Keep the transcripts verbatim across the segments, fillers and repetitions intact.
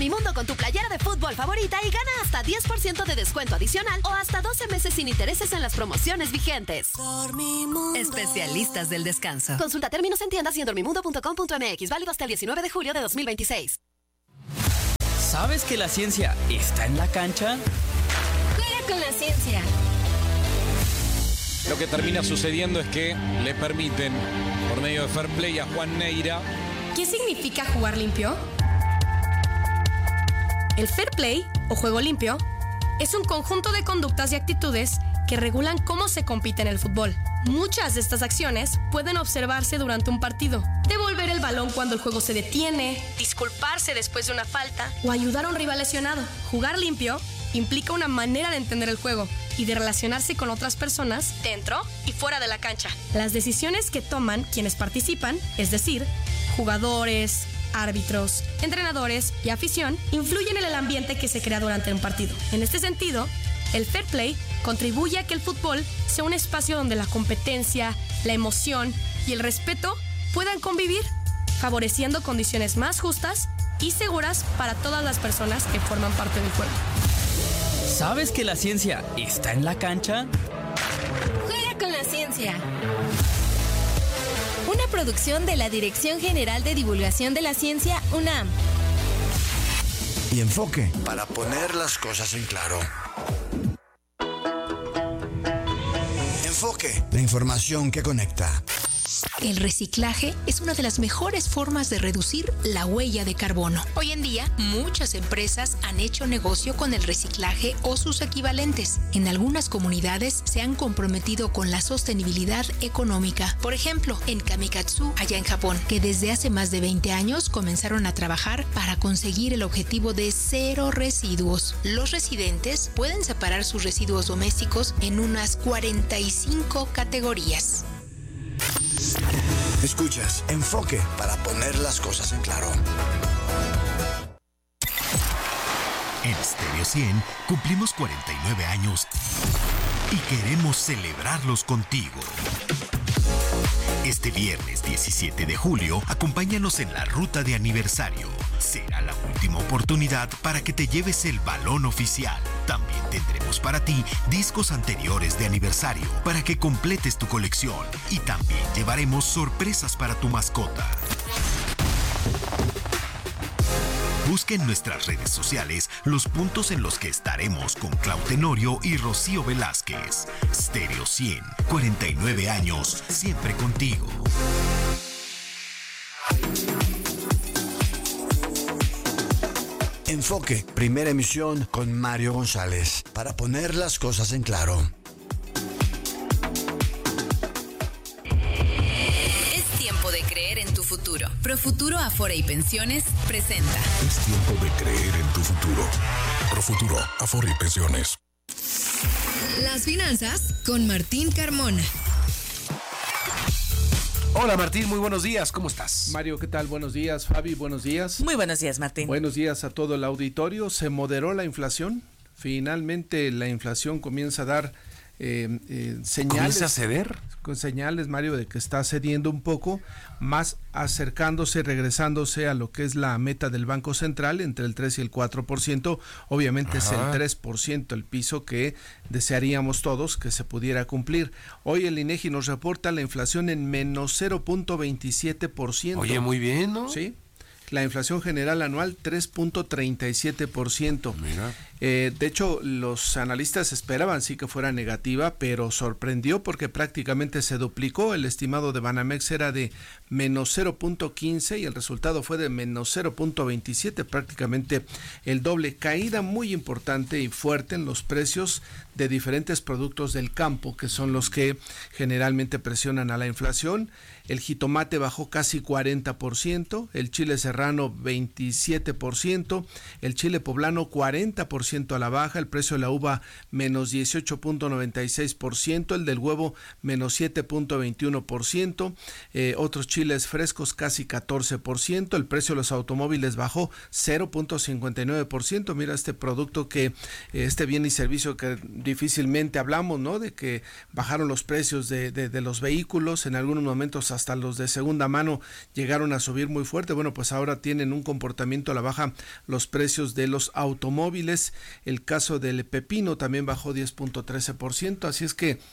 Dormimundo con tu playera de fútbol favorita y gana hasta diez por ciento de descuento adicional o hasta doce meses sin intereses en las promociones vigentes. Dormimundo. Especialistas del descanso. Consulta términos en tiendas y en dormimundo punto com punto m x. Válido hasta el diecinueve de julio de dos mil veintiséis. ¿Sabes que la ciencia está en la cancha? Juega con la ciencia. Lo que termina sucediendo es que le permiten, por medio de Fair Play, a Juan Neira. ¿Qué significa jugar limpio? El Fair Play, o juego limpio, es un conjunto de conductas y actitudes que regulan cómo se compite en el fútbol. Muchas de estas acciones pueden observarse durante un partido. Devolver el balón cuando el juego se detiene, disculparse después de una falta o ayudar a un rival lesionado. Jugar limpio implica una manera de entender el juego y de relacionarse con otras personas dentro y fuera de la cancha. Las decisiones que toman quienes participan, es decir, jugadores, árbitros, entrenadores y afición, influyen en el ambiente que se crea durante un partido. En este sentido, el Fair Play contribuye a que el fútbol sea un espacio donde la competencia, la emoción y el respeto puedan convivir, favoreciendo condiciones más justas y seguras para todas las personas que forman parte del juego. ¿Sabes que la ciencia está en la cancha? Juega con la ciencia. Una producción de la Dirección General de Divulgación de la Ciencia, UNAM. Y Enfoque, para poner las cosas en claro. Enfoque, la información que conecta. El reciclaje es una de las mejores formas de reducir la huella de carbono. Hoy en día, muchas empresas han hecho negocio con el reciclaje o sus equivalentes. En algunas comunidades se han comprometido con la sostenibilidad económica. Por ejemplo, en Kamikatsu, allá en Japón, que desde hace más de veinte años comenzaron a trabajar para conseguir el objetivo de cero residuos. Los residentes pueden separar sus residuos domésticos en unas cuarenta y cinco categorías. Escuchas Enfoque, para poner las cosas en claro. En Stereo cien cumplimos cuarenta y nueve años y queremos celebrarlos contigo. Este viernes diecisiete de julio, acompáñanos en la ruta de aniversario. Será la última oportunidad para que te lleves el balón oficial. También tendremos para ti discos anteriores de aniversario para que completes tu colección. Y también llevaremos sorpresas para tu mascota. Busca en nuestras redes sociales los puntos en los que estaremos con Clau Tenorio y Rocío Velázquez. Stereo cien, cuarenta y nueve años, siempre contigo. Enfoque, primera emisión con Mario González, para poner las cosas en claro. Es tiempo de creer en tu futuro. Profuturo Afore y Pensiones presenta. Es tiempo de creer en tu futuro. Profuturo Afore y Pensiones. Las finanzas con Martín Carmona. Hola Martín, muy buenos días, ¿cómo estás? Mario, ¿qué tal? Buenos días, Fabi, buenos días. Muy buenos días, Martín. Buenos días a todo el auditorio. ¿Se moderó la inflación? Finalmente la inflación comienza a dar eh, eh, señales. ¿Comienza a ceder? Con señales, Mario, de que está cediendo un poco, más acercándose, regresándose a lo que es la meta del Banco Central, entre el tres y el cuatro por ciento. Obviamente Ajá. es el tres por ciento el piso que desearíamos todos que se pudiera cumplir. Hoy el INEGI nos reporta la inflación en menos cero punto veintisiete por ciento. Oye, muy bien, ¿no? Sí. La inflación general anual tres punto treinta y siete por ciento. Mira. Eh, de hecho, los analistas esperaban sí que fuera negativa, pero sorprendió porque prácticamente se duplicó. El estimado de Banamex era de menos cero punto quince y el resultado fue de menos cero punto veintisiete, prácticamente el doble. Caída muy importante y fuerte en los precios de diferentes productos del campo, que son los que generalmente presionan a la inflación. El jitomate bajó casi cuarenta por ciento, el chile serrano veintisiete por ciento, el chile poblano cuarenta por ciento ciento a la baja, el precio de la uva menos dieciocho punto noventa y seis por ciento, el del huevo menos siete punto veintiuno por ciento, eh, otros chiles frescos casi catorce por ciento, el precio de los automóviles bajó cero punto cincuenta y nueve por ciento. Mira, este producto que, este bien y servicio que difícilmente hablamos, ¿no? De que bajaron los precios de, de, de los vehículos, en algunos momentos hasta los de segunda mano llegaron a subir muy fuerte. Bueno, pues ahora tienen un comportamiento a la baja los precios de los automóviles. El caso del pepino también bajó diez punto trece por ciento, así es que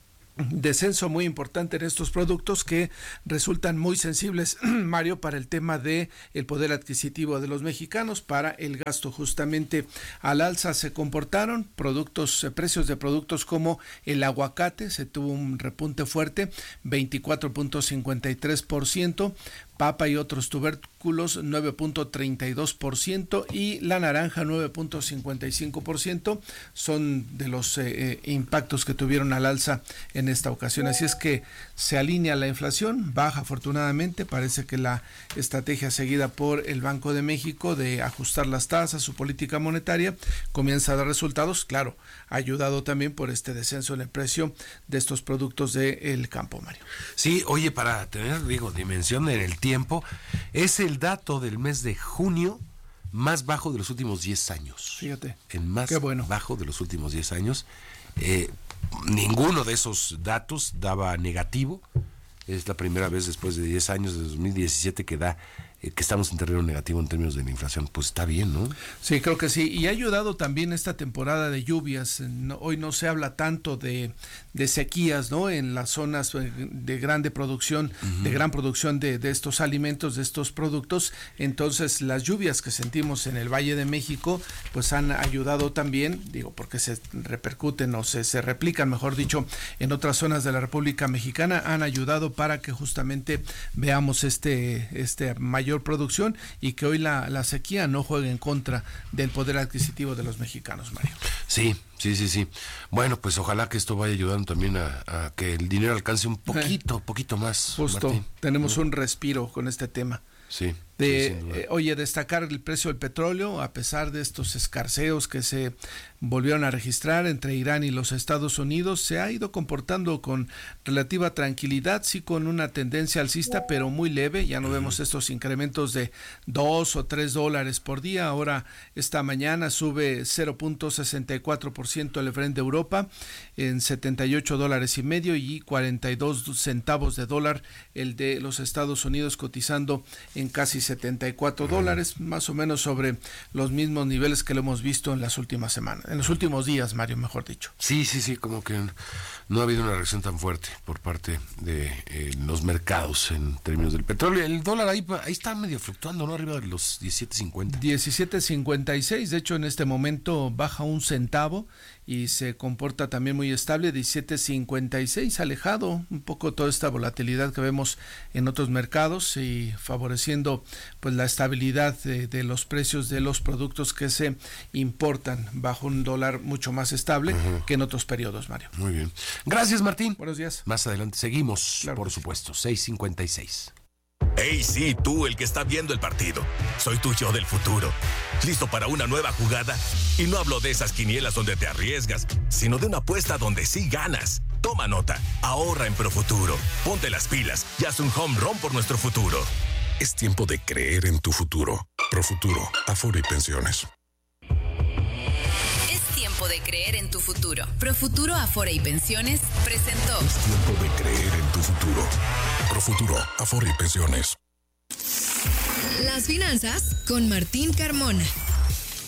descenso muy importante en estos productos que resultan muy sensibles, Mario, para el tema de el poder adquisitivo de los mexicanos, para el gasto. Justamente al alza se comportaron productos, eh, precios de productos como el aguacate, se tuvo un repunte fuerte, veinticuatro punto cincuenta y tres por ciento, papa y otros tubérculos nueve punto treinta y dos por ciento y la naranja nueve punto cincuenta y cinco por ciento. Son de los eh, impactos que tuvieron al alza en esta ocasión. Así es que se alinea la inflación, baja afortunadamente. Parece que la estrategia seguida por el Banco de México de ajustar las tasas, su política monetaria, comienza a dar resultados. Claro, ayudado también por este descenso en el precio de estos productos del campo, Mario. Sí, oye, para tener, digo, dimensión en el tiempo, tiempo, es el dato del mes de junio más bajo de los últimos diez años. Fíjate. El más Qué bueno. bajo de los últimos diez años. Eh, ninguno de esos datos daba negativo. Es la primera vez después de diez años, de dos mil diecisiete, que da eh, que estamos en terreno negativo en términos de la inflación. Pues está bien, ¿no? Sí, creo que sí. Y ha ayudado también esta temporada de lluvias. No, hoy no se habla tanto de, de sequías, ¿no? En las zonas de grande producción, uh-huh. de gran producción de, de estos alimentos, de estos productos. Entonces, las lluvias que sentimos en el Valle de México, pues han ayudado también, digo, porque se repercuten o se, se replican, mejor dicho, en otras zonas de la República Mexicana, han ayudado para que justamente veamos este, este mayor producción y que hoy la, la sequía no juegue en contra del poder adquisitivo de los mexicanos, Mario. Sí, sí, sí, sí. Bueno, pues ojalá que esto vaya ayudando también a, a que el dinero alcance un poquito, eh, poquito más. Justo, Martín, tenemos ¿no? un respiro con este tema. Sí. De, sí, eh, oye, destacar el precio del petróleo, a pesar de estos escarceos que se volvieron a registrar entre Irán y los Estados Unidos, se ha ido comportando con relativa tranquilidad, sí con una tendencia alcista, pero muy leve. Ya no uh-huh. vemos estos incrementos de dos o tres dólares por día. Ahora, esta mañana sube cero punto sesenta y cuatro por ciento el Brent de Europa en setenta y ocho dólares y medio y cuarenta y dos centavos de dólar el de los Estados Unidos, cotizando en casi setenta y cuatro dólares, más o menos sobre los mismos niveles que lo hemos visto en las últimas semanas, en los últimos días, Mario, mejor dicho. Sí, sí, sí, como que no ha habido una reacción tan fuerte por parte de eh, los mercados en términos del petróleo. El dólar ahí, ahí está medio fluctuando, ¿no? Arriba de los diecisiete cincuenta. diecisiete cincuenta y seis, de hecho en este momento baja un centavo y se comporta también muy estable, diecisiete cincuenta y seis, alejado un poco toda esta volatilidad que vemos en otros mercados y favoreciendo pues la estabilidad de, de los precios de los productos que se importan bajo un dólar mucho más estable uh-huh. que en otros periodos, Mario. Muy bien. Gracias, Martín. Buenos días. Más adelante seguimos, claro, por supuesto, sí. seis cincuenta y seis. Hey, sí, tú, el que está viendo el partido. Soy tu yo del futuro. ¿Listo para una nueva jugada? Y no hablo de esas quinielas donde te arriesgas, sino de una apuesta donde sí ganas. Toma nota, ahorra en Profuturo. Ponte las pilas y haz un home run por nuestro futuro. Es tiempo de creer en tu futuro. Profuturo, Afore y Pensiones. Es tiempo de creer en tu futuro. Profuturo, Afore y Pensiones presentó. Es tiempo de creer en tu futuro. Profuturo, Afore y Pensiones. Las finanzas con Martín Carmona.